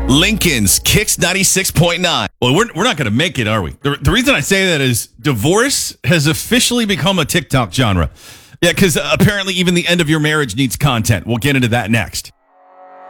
Lincoln's Kicks 96.9. Well, we're not going to make it, are we? The reason I say that is divorce has officially become a TikTok genre. Yeah, because apparently even the end of your marriage needs content. We'll get into that next.